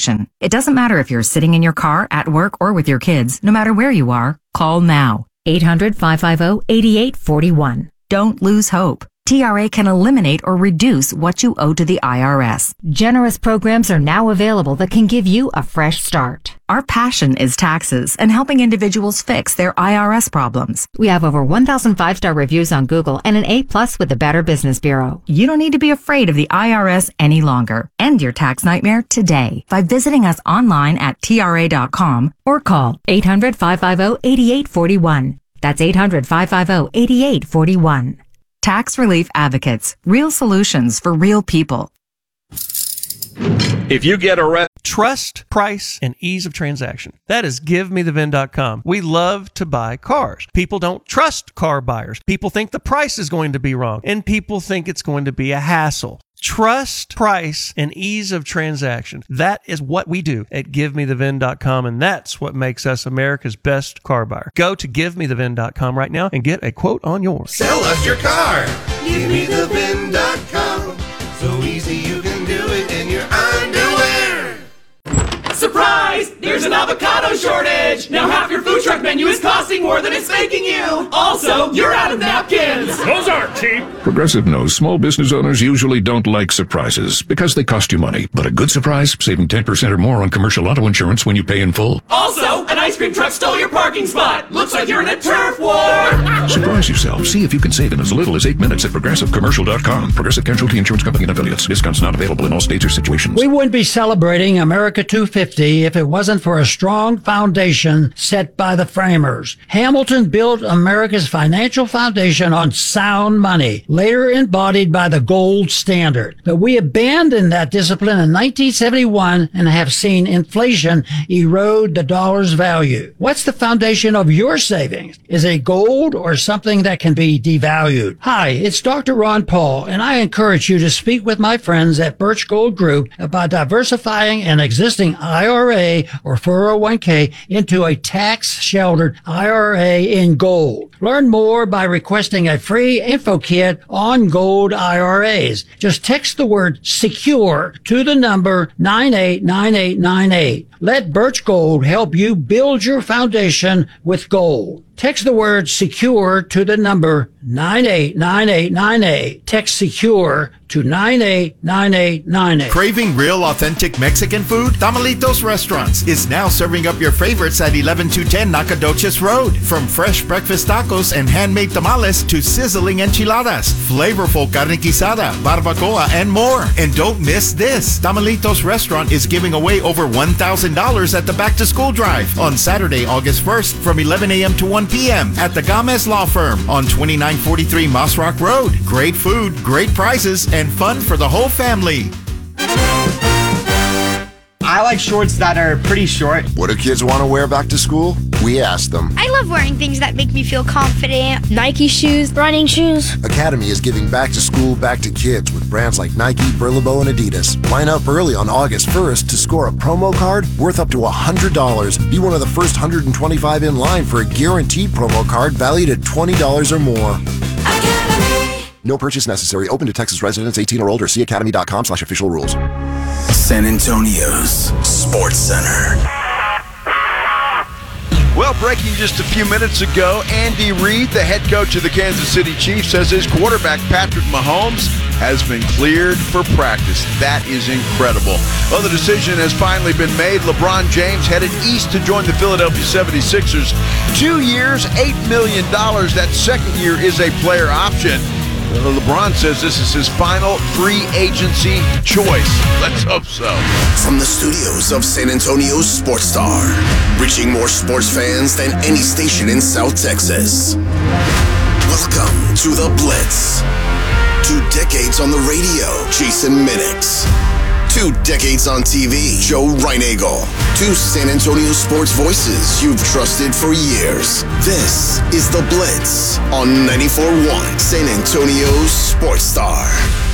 solution. It doesn't matter if you're sitting in your car, at work, or with your kids. No matter where you are, call now. 800-550-8841. Don't lose hope. TRA can eliminate or reduce what you owe to the IRS. Generous programs are now available that can give you a fresh start. Our passion is taxes and helping individuals fix their IRS problems. We have over 1,000 5-star reviews on Google and an A+ with the Better Business Bureau. You don't need to be afraid of the IRS any longer. End your tax nightmare today by visiting us online at TRA.com or call 800-550-8841. That's 800-550-8841. Tax Relief Advocates. Real solutions for real people. If you get a trust, price, and ease of transaction. That is GiveMeTheVin.com. We love to buy cars. People don't trust car buyers. People think the price is going to be wrong, and people think it's going to be a hassle. Trust, price, and ease of transaction. That is what we do at GiveMeTheVin.com, and that's what makes us America's best car buyer. Go to GiveMeTheVin.com right now and get a quote on yours. Sell us your car. GiveMeTheVin.com. So easy you can do it in your underwear. Surprise! There's an avocado shortage! Now half your food truck menu is costing more than it's making you! Also, you're out of napkins! Those aren't cheap! Progressive knows small business owners usually don't like surprises because they cost you money. But a good surprise, saving 10% or more on commercial auto insurance when you pay in full. Also, an ice cream truck stole your parking spot! Looks like you're in a turf war! Surprise yourself. See if you can save in as little as 8 minutes at ProgressiveCommercial.com. Progressive Casualty Insurance Company and Affiliates. Discounts not available in all states or situations. We wouldn't be celebrating America 250 if it wasn't for a strong foundation set by the framers. Hamilton built America's financial foundation on sound money, later embodied by the gold standard. But we abandoned that discipline in 1971 and have seen inflation erode the dollar's value. What's the foundation of your savings? Is it gold or something that can be devalued? Hi, it's Dr. Ron Paul, and I encourage you to speak with my friends at Birch Gold Group about diversifying an existing IRA or 401k into a tax-sheltered IRA in gold. Learn more by requesting a free info kit on gold IRAs. Just text the word SECURE to the number 989898. Let Birch Gold help you build your foundation with gold. Text the word SECURE to the number 989898. Text SECURE to 989898. Craving real authentic Mexican food? Tamalitos Restaurants is now serving up your favorites at 11210 Nacogdoches Road. From fresh breakfast tacos and handmade tamales to sizzling enchiladas, flavorful carne guisada, barbacoa, and more. And don't miss this. Tamalitos Restaurant is giving away over $1,000 at the Back to School Drive on Saturday, August 1st from 11 a.m. to 1 p.m. at the Gomez Law Firm on 2943 Moss Rock Road. Great food, great prices, and fun for the whole family. I like shorts that are pretty short. What do kids want to wear back to school? We asked them. I love wearing things that make me feel confident. Nike shoes, running shoes. Academy is giving back to school back to kids with brands like Nike, Burlebo, and Adidas. Line up early on August 1st to score a promo card worth up to $100. Be one of the first 125 in line for a guaranteed promo card valued at $20 or more. Academy. No purchase necessary. Open to Texas residents 18 or older. See academy.com/official rules. San Antonio's Sports Center. Well, breaking just a few minutes ago, Andy Reid, the head coach of the Kansas City Chiefs, says his quarterback, Patrick Mahomes, has been cleared for practice. That is incredible. Well, the decision has finally been made. LeBron James headed east to join the Philadelphia 76ers. 2 years, $8 million. That second year is a player option. LeBron says this is his final free agency choice. Let's hope so. From the studios of San Antonio's Sports Star, reaching more sports fans than any station in South Texas. Welcome to The Blitz. 2 decades on the radio, Jason Minix. 2 decades on TV, Joe Reinagle. 2 San Antonio sports voices you've trusted for years. This is The Blitz on 94.1 San Antonio's Sports Star.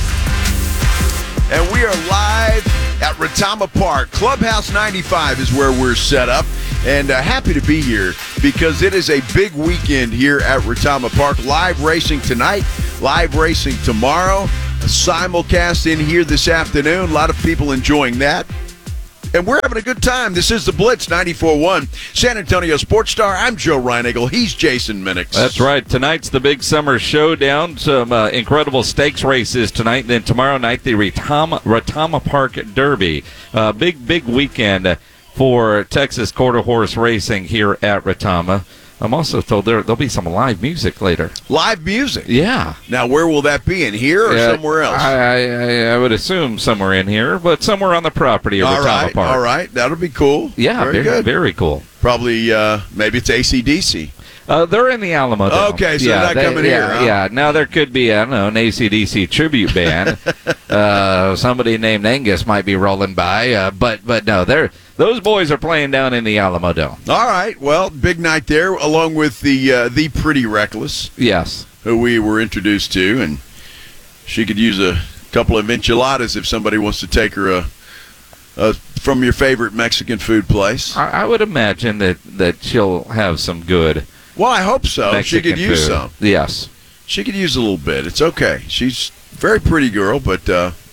And we are live at Retama Park. Clubhouse 95 is where we're set up. And happy to be here because it is a big weekend here at Retama Park. Live racing tonight, live racing tomorrow. A simulcast in here this afternoon. A lot of people enjoying that. And we're having a good time. This is the Blitz 94.1 San Antonio Sports Star. I'm Joe Reinagle. He's Jason Minix. That's right. Tonight's the big summer showdown. Some incredible stakes races tonight. And then tomorrow night, the Retama Park Derby. Big weekend for Texas quarter horse racing here at Retama. I'm also told there'll be some live music later. Live music? Yeah. Now, where will that be? In here or somewhere else? I would assume somewhere in here, but somewhere on the property of Retama Park. All right. That'll be cool. Yeah, very good. Very cool. Probably, maybe it's AC/DC. They're in the Alamo Dome. Okay, so they're not coming here. Huh? Yeah, now there could be, I don't know, an AC/DC tribute band. Somebody named Angus might be rolling by, but no, those boys are playing down in the Alamo Dome. All right, well, big night there, along with the Pretty Reckless. Yes. Who we were introduced to, and she could use a couple of enchiladas if somebody wants to take her from your favorite Mexican food place. I would imagine that she'll have some good. Well, I hope so. Mexican she could use food. some. Yes. She could use a little bit. It's okay. She's a very pretty girl, but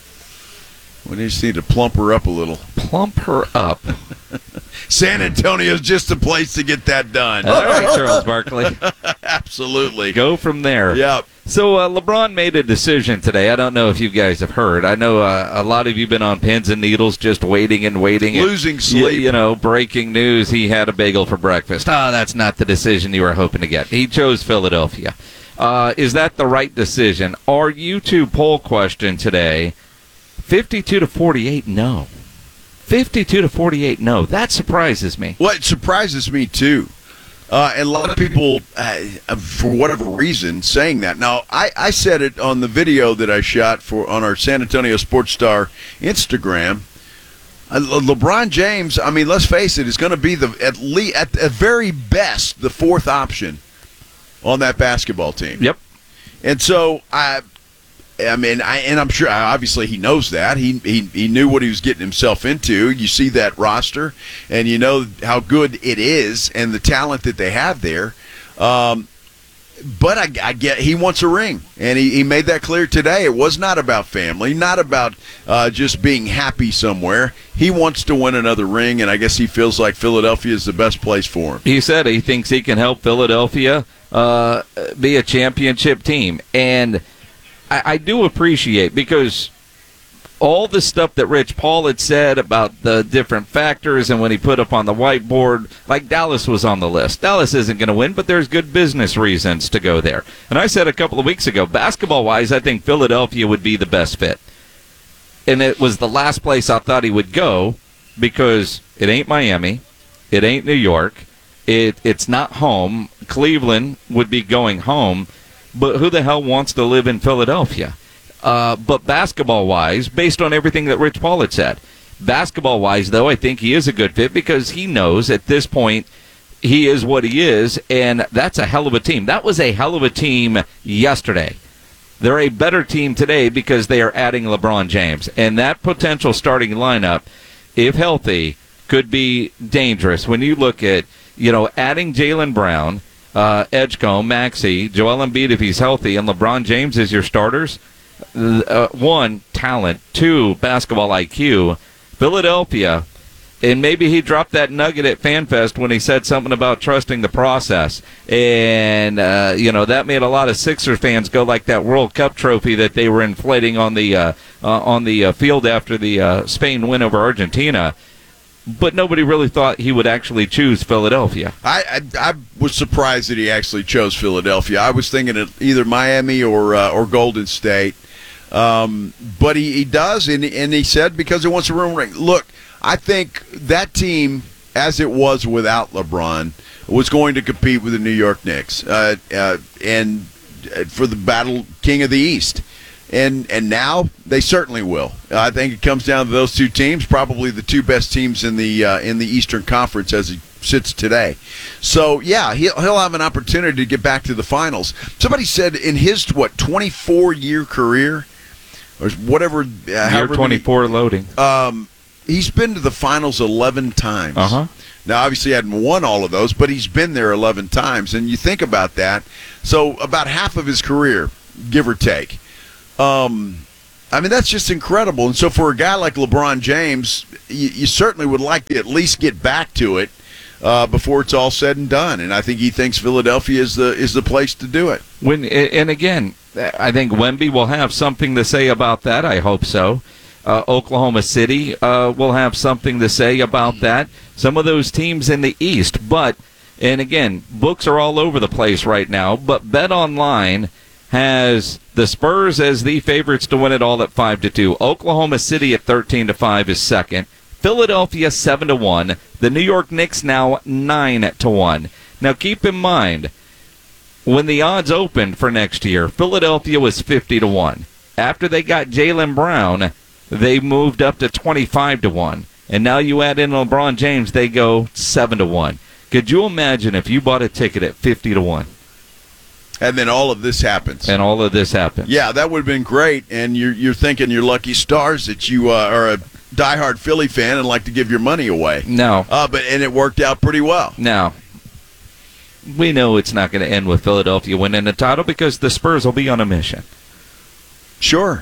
we just need to plump her up a little. Plump her up. San Antonio's just the place to get that done. All right, Charles Barkley. Absolutely. Go from there. Yep. So LeBron made a decision today. I don't know if you guys have heard. I know a lot of you have been on pins and needles just waiting and waiting. Losing sleep. You know, breaking news, he had a bagel for breakfast. Oh, that's not the decision you were hoping to get. He chose Philadelphia. Is that the right decision? Our YouTube poll question today, 52-48, no. 52-48, no. That surprises me. Well, it surprises me, too. And a lot of people, for whatever reason, saying that. Now, I said it on the video that I shot on our San Antonio Sports Star Instagram. LeBron James, I mean, let's face it, is going to be at very best the fourth option on that basketball team. Yep. And so I'm sure obviously he knows that. He knew what he was getting himself into. You see that roster, and you know how good it is and the talent that they have there. But I get he wants a ring, and he made that clear today. It was not about family, not about just being happy somewhere. He wants to win another ring, and I guess he feels like Philadelphia is the best place for him. He said he thinks he can help Philadelphia be a championship team, and I do appreciate, because all the stuff that Rich Paul had said about the different factors and when he put up on the whiteboard, like Dallas was on the list. Dallas isn't going to win, but there's good business reasons to go there. And I said a couple of weeks ago, basketball-wise, I think Philadelphia would be the best fit. And it was the last place I thought he would go, because it ain't Miami, it ain't New York, it's not home. Cleveland would be going home. But who the hell wants to live in Philadelphia? But basketball-wise, based on everything that Rich Paul had said, basketball-wise, though, I think he is a good fit, because he knows at this point he is what he is, and that's a hell of a team. That was a hell of a team yesterday. They're a better team today because they are adding LeBron James. And that potential starting lineup, if healthy, could be dangerous. When you look at, adding Jaylen Brown, Edgecombe, Maxey, Joel Embiid if he's healthy, and LeBron James as your starters. One, talent. Two, basketball IQ. Philadelphia, and maybe he dropped that nugget at FanFest when he said something about trusting the process. And, that made a lot of Sixer fans go like that World Cup trophy that they were inflating on the field after the Spain win over Argentina. But nobody really thought he would actually choose Philadelphia. I was surprised that he actually chose Philadelphia. I was thinking of either Miami or Golden State. But he does, and he said because he wants a ring. Look, I think that team, as it was without LeBron, was going to compete with the New York Knicks and for the battle King of the East. And now they certainly will. I think it comes down to those two teams, probably the two best teams in the Eastern Conference as it sits today. So yeah, he'll have an opportunity to get back to the finals. Somebody said in his 24-year career, or whatever, year 24 loading. He's been to the finals 11 times. Now, obviously, he hadn't won all of those, but he's been there 11 times. And you think about that. So about half of his career, give or take. I mean, that's just incredible. And so for a guy like LeBron James, you certainly would like to at least get back to it before it's all said and done. And I think he thinks Philadelphia is the place to do it. And again, I think Wemby will have something to say about that. I hope so. Oklahoma City will have something to say about that. Some of those teams in the East. And again, books are all over the place right now, but BetOnline has the Spurs as the favorites to win it all at 5-2. Oklahoma City at 13-5 is second. Philadelphia 7-1. The New York Knicks now 9-1. Now keep in mind, when the odds opened for next year, Philadelphia was 50-1. After they got Jaylen Brown, they moved up to 25-1. And now you add in LeBron James, they go 7-1. Could you imagine if you bought a ticket at 50-1? And then all of this happens. Yeah, that would have been great. And you're thinking your lucky stars that you are a diehard Philly fan and like to give your money away. No. And it worked out pretty well. Now, we know it's not going to end with Philadelphia winning the title because the Spurs will be on a mission. Sure.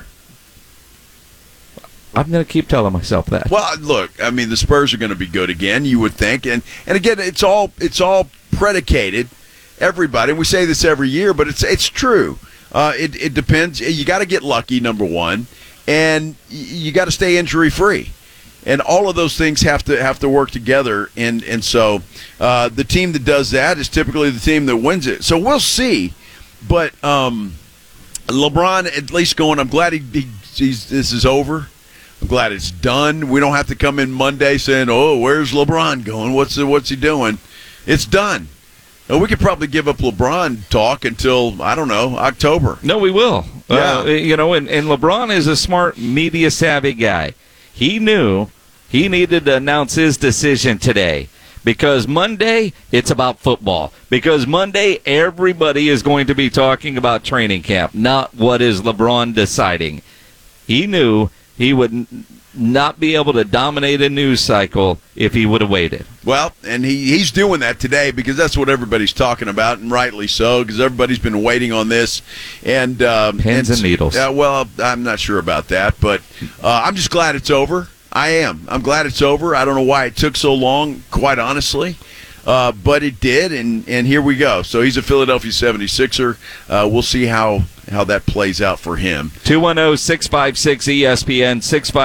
I'm going to keep telling myself that. Well, look, I mean, the Spurs are going to be good again, you would think. And again, it's all predicated. Everybody, we say this every year, but it's true. It depends. You got to get lucky, number one, and you got to stay injury free, and all of those things have to work together. And so the team that does that is typically the team that wins it. So we'll see. But LeBron at least going. I'm glad this is over. I'm glad it's done. We don't have to come in Monday saying, "Oh, where's LeBron going? What's he doing?" It's done. We could probably give up LeBron talk until, I don't know, October. No, we will. Yeah. And LeBron is a smart, media-savvy guy. He knew he needed to announce his decision today because Monday, it's about football. Because Monday, everybody is going to be talking about training camp, not what is LeBron deciding. He knew he would not be able to dominate a news cycle if he would have waited. Well, and he's doing that today because that's what everybody's talking about, and rightly so, because everybody's been waiting on this. And pins and needles. Well, I'm not sure about that, but I'm just glad it's over. I am. I'm glad it's over. I don't know why it took so long, quite honestly. But it did, and here we go. So he's a Philadelphia 76er. We'll see how that plays out for him. 210-656-ESPN,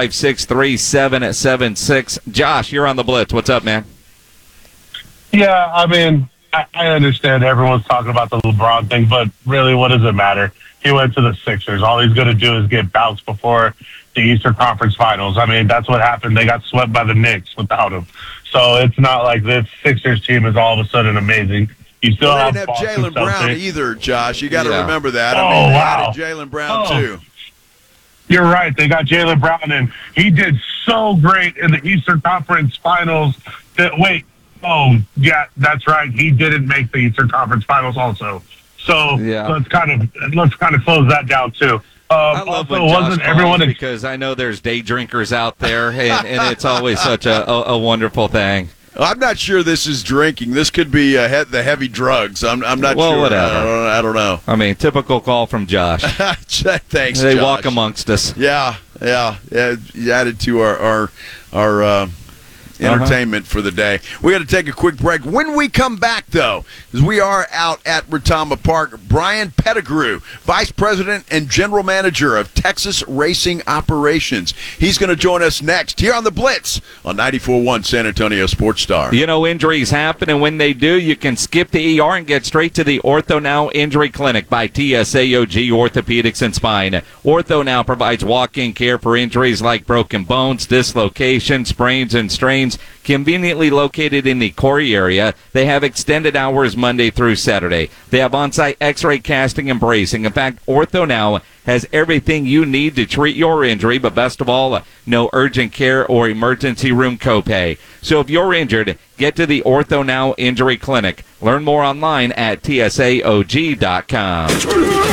656-3776. Josh, you're on the Blitz. What's up, man? Yeah, I mean, I understand everyone's talking about the LeBron thing, but really, what does it matter? He went to the Sixers. All he's going to do is get bounced before the Eastern Conference Finals. I mean, that's what happened. They got swept by the Knicks without him. So it's not like this Sixers team is all of a sudden amazing. You still they didn't have Jaylen Brown either, Josh. You got to remember that. Oh, I mean, they wow. added Jaylen Brown, too. You're right. They got Jaylen Brown, and he did so great in the Eastern Conference Finals. Yeah, that's right. He didn't make the Eastern Conference Finals also. So let's kind of close that down, too. I love when Josh calls because I know there's day drinkers out there, and it's always such a wonderful thing. I'm not sure this is drinking. This could be the heavy drugs. I'm not sure. Whatever. I don't know. I mean, typical call from Josh. Thanks, They Josh. walk amongst us. Yeah. You added to our entertainment for the day. We got to take a quick break. When we come back, though, as we are out at Retama Park, Brian Pettigrew, Vice President and General Manager of Texas Racing Operations. He's going to join us next here on The Blitz on 94.1 San Antonio Sports Star. You know, injuries happen, and when they do, you can skip the ER and get straight to the Ortho Now Injury Clinic by TSAOG Orthopedics and Spine. Ortho Now provides walk-in care for injuries like broken bones, dislocations, sprains, and strains. Conveniently located in the Corey area, they have extended hours Monday through Saturday. They have on-site x-ray casting and bracing. In fact, Ortho Now has everything you need to treat your injury, but best of all, no urgent care or emergency room copay. So if you're injured, get to the Ortho Now Injury Clinic. Learn more online at tsaog.com.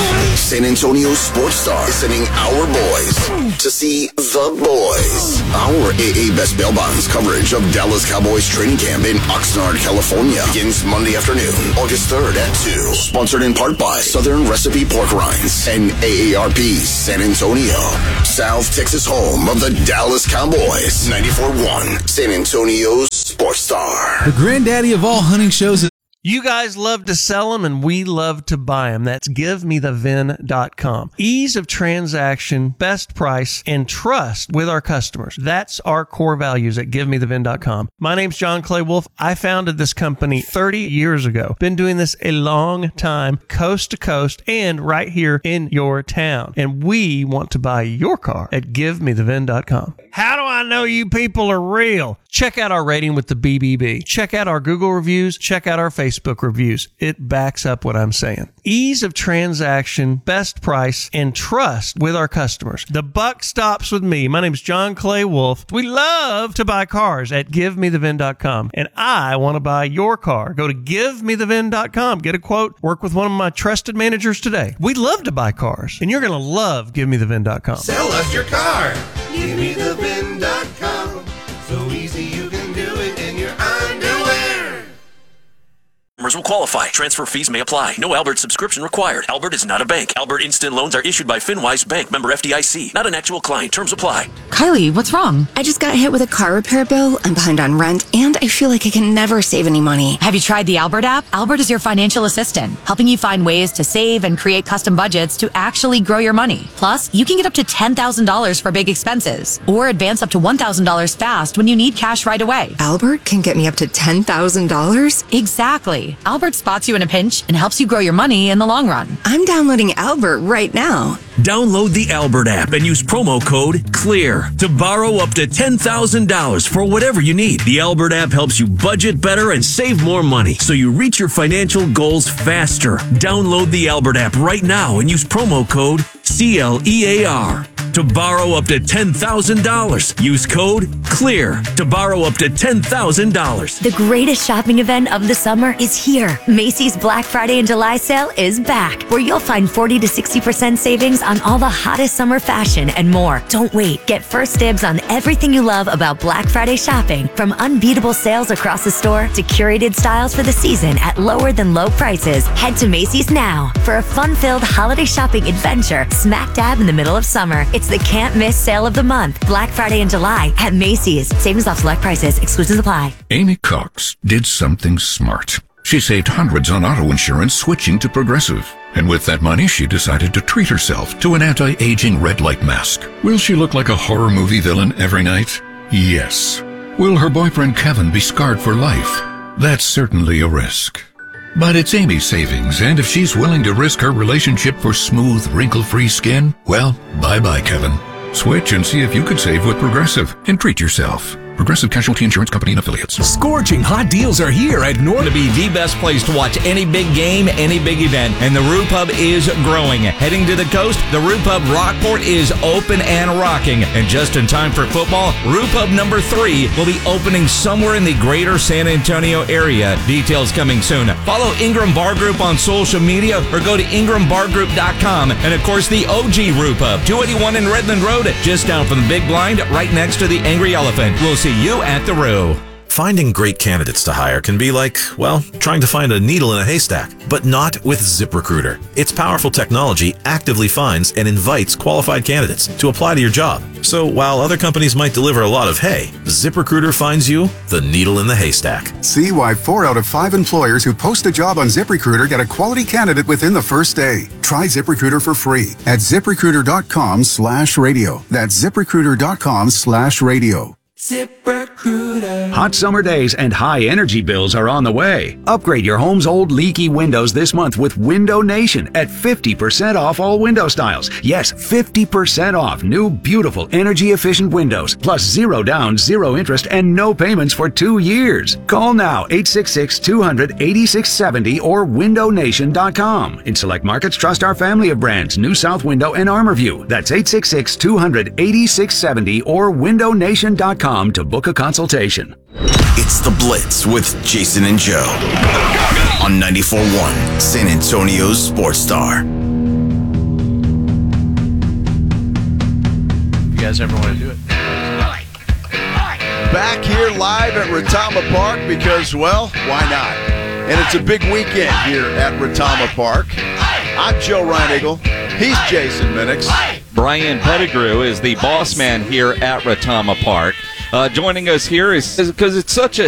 San Antonio Sports Star is sending our boys to see the boys. Our AA Best Bail Bonds coverage of Dallas Cowboys training camp in Oxnard, California begins Monday afternoon, August 3rd at 2. Sponsored in part by Southern Recipe Pork Rinds and AARP San Antonio, South Texas home of the Dallas Cowboys. 94.1 San Antonio's Sports Star. The granddaddy of all hunting shows. You guys love to sell them, and we love to buy them. That's GiveMeTheVin.com. Ease of transaction, best price, and trust with our customers. That's our core values at GiveMeTheVin.com. My name's John Clay Wolf. I founded this company 30 years ago. Been doing this a long time, coast to coast, and right here in your town. And we want to buy your car at GiveMeTheVin.com. How do I know you people are real? Check out our rating with the BBB. Check out our Google reviews. Check out our Facebook reviews. It backs up what I'm saying. Ease of transaction, best price, and trust with our customers. The buck stops with me. My name's John Clay Wolf. We love to buy cars at GiveMeTheVin.com, and I want to buy your car. Go to GiveMeTheVin.com. Get a quote. Work with one of my trusted managers today. We love to buy cars, and you're going to love GiveMeTheVin.com. Sell us your car. GiveMeTheVin.com. So easy you can do it in your underwear. Customers will qualify. Transfer fees may apply. No Albert subscription required. Albert is not a bank. Albert Instant Loans are issued by FinWise Bank, member FDIC. Not an actual client. Terms apply. Kylie, what's wrong? I just got hit with a car repair bill. I'm behind on rent, and I feel like I can never save any money. Have you tried the Albert app? Albert is your financial assistant, helping you find ways to save and create custom budgets to actually grow your money. Plus, you can get up to $10,000 for big expenses, or advance up to $1,000 fast when you need cash right away. Albert can get me up to $10,000? Exactly. Albert spots you in a pinch and helps you grow your money in the long run. I'm downloading Albert right now. Download the Albert app and use promo code CLEAR to borrow up to $10,000 for whatever you need. The Albert app helps you budget better and save more money so you reach your financial goals faster. Download the Albert app right now and use promo code CLEAR to borrow up to $10,000. Use code CLEAR to borrow up to $10,000. The greatest shopping event of the summer is here. Macy's Black Friday and July sale is back, where you'll find 40 to 60% savings on all the hottest summer fashion and more. Don't wait. Get first dibs on everything you love about Black Friday shopping, from unbeatable sales across the store to curated styles for the season at lower than low prices. Head to Macy's now for a fun-filled holiday shopping adventure smack dab in the middle of summer. It's the can't miss sale of the month, Black Friday in July at Macy's. Savings off select prices. Exclusions apply. Amy Cox did something smart. She saved hundreds on auto insurance switching to Progressive. And with that money, she decided to treat herself to an anti-aging red light mask. Will she look like a horror movie villain every night? Yes. Will her boyfriend Kevin be scarred for life? That's certainly a risk. But it's Amy's savings, and if she's willing to risk her relationship for smooth, wrinkle-free skin, well, bye-bye, Kevin. Switch and see if you could save with Progressive and treat yourself. Progressive Casualty Insurance Company and Affiliates. Scorching hot deals are here at North to be the best place to watch any big game, any big event, and the Roo Pub is growing. Heading to the coast, the Roo Pub Rockport is open and rocking. And just in time for football, Roo Pub number 3 will be opening somewhere in the greater San Antonio area. Details coming soon. Follow Ingram Bar Group on social media or go to ingrambargroup.com. And of course, the OG Roo Pub, 281 in Redland Road, just down from the Big Blind, right next to the Angry Elephant. We'll see you at the Roo. Finding great candidates to hire can be like, well, trying to find a needle in a haystack, but not with ZipRecruiter. Its powerful technology actively finds and invites qualified candidates to apply to your job. So while other companies might deliver a lot of hay, ZipRecruiter finds you the needle in the haystack. See why 4 out of 5 employers who post a job on ZipRecruiter get a quality candidate within the first day. Try ZipRecruiter for free at ZipRecruiter.com/radio. That's ZipRecruiter.com/radio. ZipRecruiter. Hot summer days and high energy bills are on the way. Upgrade your home's old leaky windows this month with Window Nation at 50% off all window styles. Yes, 50% off new, beautiful, energy-efficient windows, plus 0 down, 0 interest, and no payments for 2 years. Call now, 866-200-8670 or windownation.com. In select markets, trust our family of brands, New South Window and ArmorView. That's 866-200-8670 or windownation.com to book a consultation. It's The Blitz with Jason and Joe on 94.1 San Antonio's Sports Star. guys ever want to do it. Back here live at Retama Park because, well, why not? And it's a big weekend here at Retama Park. I'm Joe Reinigle. He's Jason Minix. Brian Pettigrew is the boss man here at Retama Park. Joining us here is because it's such a